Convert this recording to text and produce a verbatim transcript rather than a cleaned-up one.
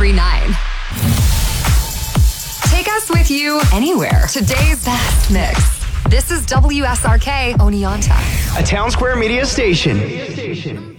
three nine. Take us with you anywhere. Today's best mix. This is W S R K Oneonta. A Town Square Media station.